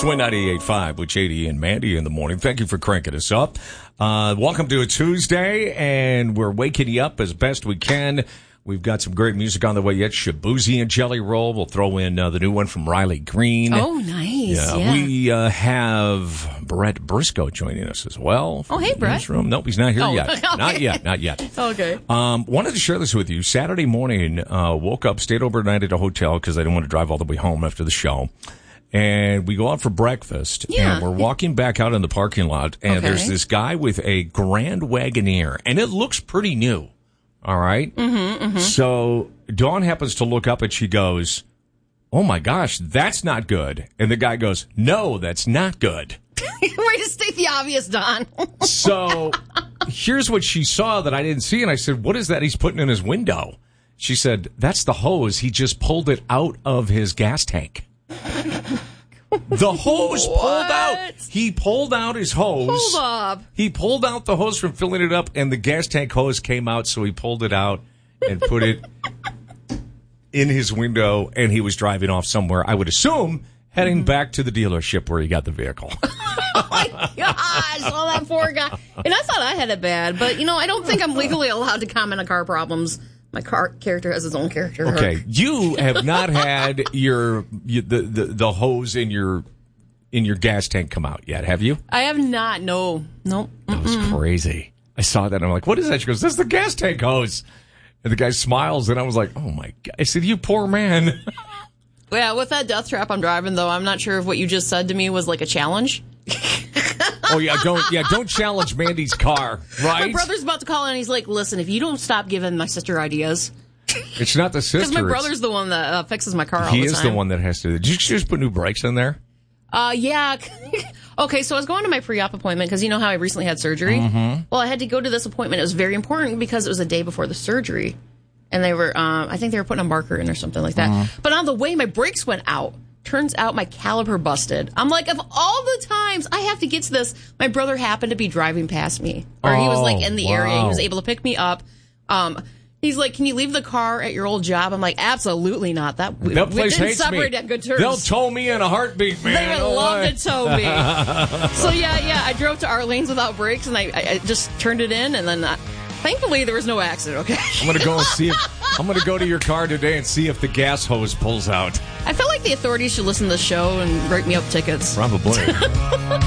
Swing 98.5 with JD and Mandy in the morning. Thank you for cranking us up. Welcome to a Tuesday, and we're waking you up as best we can. We've got some great music on the way yet. Shabuzi and Jelly Roll. We'll throw in the new one from Riley Green. Oh, nice. Yeah. We have Brett Briscoe joining us as well. Oh, hey, Brett. Newsroom. Nope, he's not here yet. Okay. Not yet. Okay. Wanted to share this with you. Saturday morning, woke up, stayed overnight at a hotel because I didn't want to drive all the way home after the show. And we go out for breakfast, and we're walking back out in the parking lot, and there's this guy with a Grand Wagoneer, and it looks pretty new. All right? So Dawn happens to look up, and she goes, "Oh, my gosh, that's not good." And the guy goes, "No, that's not good." Way to state the obvious, Don. So here's what she saw that I didn't see, and I said, "What is that he's putting in his window?" She said, "That's the hose. He just pulled it out of his gas tank." The hose pulled out. He pulled out his hose. Hold up. He pulled out the hose from filling it up, and the gas tank hose came out, so he pulled it out and put it in his window, and he was driving off somewhere, I would assume, heading back to the dealership where he got the vehicle. Oh, my gosh. Well, that poor guy. And I thought I had it bad, but, I don't think I'm legally allowed to comment on car problems. My car character has his own character. Okay, you have not had the hose in your gas tank come out yet, have you? I have not. No. Nope. That was crazy. I saw that and I'm like, "What is that?" She goes, "That's the gas tank hose." And the guy smiles and I was like, "Oh my God!" I said, "You poor man." Yeah, with that death trap I'm driving though, I'm not sure if what you just said to me was like a challenge. Oh don't challenge Mandy's car, right? My brother's about to call in and he's like, "Listen, if you don't stop giving my sister ideas." It's not the sister. Because my brother's the one that fixes my car all the time. He is the one that has to. Did you just put new brakes in there? Yeah. Okay, so I was going to my pre-op appointment because you know how I recently had surgery? Well, I had to go to this appointment. It was very important because it was a day before the surgery. And they were, I think they were putting a marker in or something like that. But on the way, my brakes went out. Turns out my caliper busted. I'm like, of all the times I have to get to this, my brother happened to be driving past me. Or he was like in the area. He was able to pick me up. He's like, "Can you leave the car at your old job?" I'm like, "Absolutely not. That place didn't hates separate me. at good terms. They'll tow me in a heartbeat, man. They would love to tow me." So yeah, I drove to our lanes without brakes, and I just turned it in, and then thankfully there was no accident. Okay. I'm gonna go and see if I'm gonna go to your car today and see if the gas hose pulls out. I feel like the authorities should listen to the show and write me up tickets. Probably.